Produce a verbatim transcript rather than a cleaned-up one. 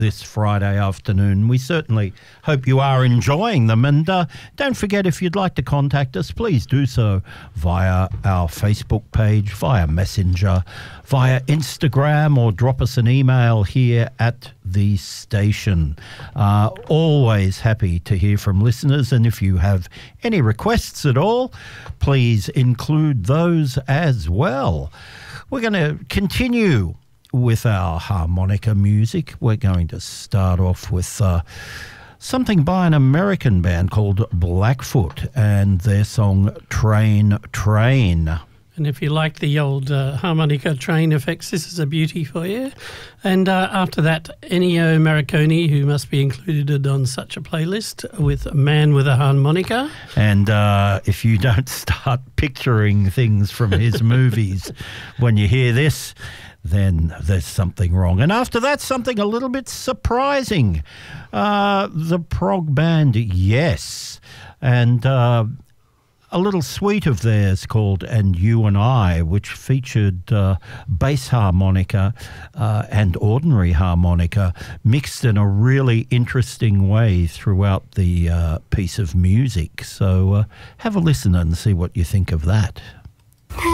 this Friday afternoon. We certainly hope you are enjoying them. And uh, don't forget, if you'd like to contact us, please do so via our Facebook page, via Messenger, via Instagram, or drop us an email here at the station. Uh, always happy to hear from listeners, and if you have any requests at all, please include those as well. We're going to continue with our harmonica music. We're going to start off with uh, something by an American band called Blackfoot and their song Train, Train. And if you like the old uh, harmonica train effects, this is a beauty for you. And uh, after that, Ennio Morricone, who must be included on such a playlist, with Man with a Harmonica. And uh, if you don't start picturing things from his movies when you hear this, then there's something wrong. And after that, something a little bit surprising. Uh, the prog band Yes, and uh, a little suite of theirs called And You and I, which featured uh, bass harmonica uh, and ordinary harmonica mixed in a really interesting way throughout the uh, piece of music. So uh, have a listen and see what you think of that.